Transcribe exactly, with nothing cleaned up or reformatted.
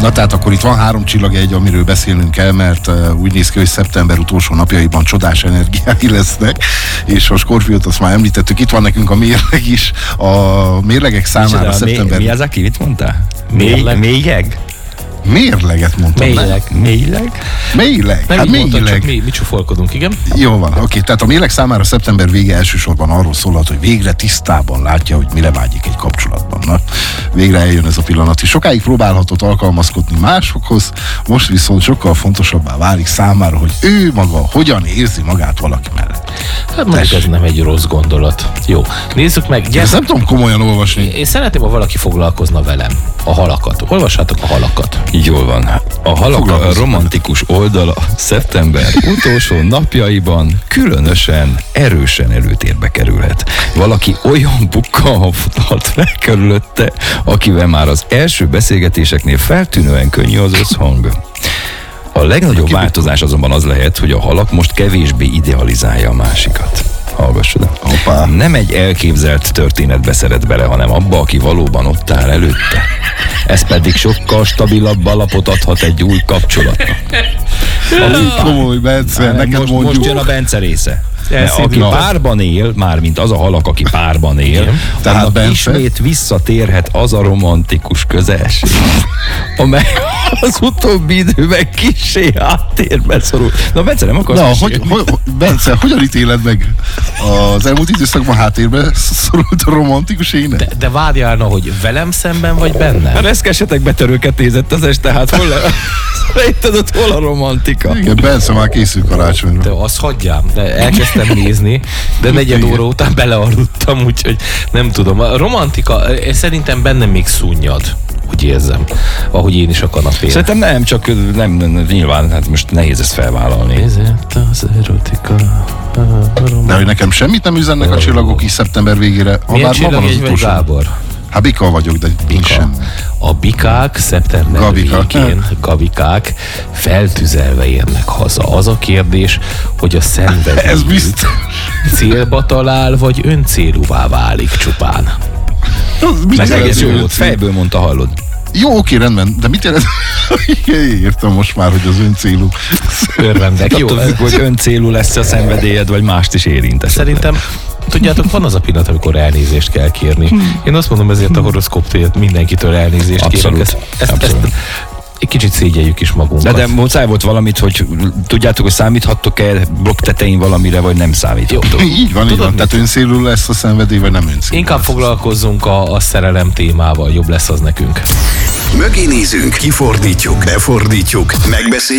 Na tehát akkor itt van három csillag egy, amiről beszélnünk kell, mert uh, úgy néz ki, hogy szeptember utolsó napjaiban csodás energiái lesznek, és a Skorpiót azt már említettük, itt van nekünk a mérleg is, a mérlegek számára Micsoda, szeptember... Mi, mi az, aki mit mondtál? Mérleg? Mélyeg? Mérleget mondtam. Mérleg. Mélyleg? Mérleg? Nem Hát így mondtad, mérleg. csak mi, mi csúfolkodunk, igen? Jó van, oké. Tehát a mérleg számára szeptember vége elsősorban arról szólhat, hogy végre tisztában látja, hogy mire vágyik egy kapcsolatban. Na, végre eljön ez a pillanat. És sokáig próbálhatott alkalmazkodni másokhoz, most viszont sokkal fontosabbá válik számára, hogy ő maga hogyan érzi magát valaki mellett. Hát mondjuk ez nem egy rossz gondolat. Jó, nézzük meg. Gyere. Ezt nem tudom komolyan olvasni. Én szeretném, ha valaki foglalkozna velem. A halakat. Olvassátok a halakat. Jól van. A halak a romantikus oldala szeptember utolsó napjaiban különösen erősen előtérbe kerülhet. Valaki olyan bukkal futhat fel körülötte, akivel már az első beszélgetéseknél feltűnően könnyű az összhang. A legnagyobb változás azonban az lehet, hogy a halak most kevésbé idealizálja a másikat. Hallgassad. Hoppá. Nem egy elképzelt történetbe szeret bele, hanem abba, aki valóban ott áll előtte. Ez pedig sokkal stabilabb alapot adhat egy új kapcsolatnak. Komoly, Bence, neked most, mondjuk. most jön a Bence része. Elszívjuk. Aki párban él, mármint az a halak, aki párban él, Tehát annak Bence? ismét visszatérhet az a romantikus közelség, amely az utóbbi időben kissé háttérbe szorul. Na, Bence, nem akarsz Na, mesélni? hogy, hogy, Bence, hogyan ítéled meg az elmúlt időszakban háttérbe szorult a romantikus ének? De, de várjál, na, hogy velem szemben vagy bennem? Hát reszkesetek betörőket nézett az este, hát hol le... Tudod, hol a romantika? Igen, Bence már készül karácsonyra. De azt hagyjám, de elkezdtem nézni, de negyed óra után belealudtam, úgyhogy nem tudom. A romantika szerintem bennem még szunnyad, úgy érzem, ahogy én is a kanapén. Szerintem nem, csak nem, nem, nyilván, hát most nehéz ezt felvállalni. Ezért az erotika. De hogy nekem semmit nem üzennek a csillagok is szeptember végére, ha Milyen már ma van az csillagjegy vagy, utolsó. Gábor? Hát bika vagyok, de nincs Bika. semmi. A bikák szeptember Gabika. végén, gabikák feltüzelve érnek haza. Az a kérdés, hogy a Ez szenvedélyük biztos. célba talál, vagy öncélúvá válik csupán. Mit Meg jelent egész jó ő volt, cél? fejből mondta, hallod. Jó, oké, rendben, de mit jelent? Értem most már, hogy az ön célú. Örvendek. Jó, Attól függ, hogy öncélú lesz a szenvedélyed, vagy mást is érint. szerintem tudjátok, van az a pillanat, amikor elnézést kell kérni. Én azt mondom, ezért a horoszkóptól mindenkitől elnézést Abszolút. kérek. Ezt, ezt, Abszolút. ezt, egy kicsit szégyeljük is magunkat. De, de muszáj volt valamit, hogy tudjátok, hogy számíthattok-e blokk tetején valamire, vagy nem számíthattok. Így van, így van. Tehát öncélú lesz a szenvedély, vagy nem öncélú. Inkább lesz. foglalkozzunk a, a szerelem témával, jobb lesz az nekünk. Mögé nézünk, kifordítjuk, befordítjuk, megbeszéljük.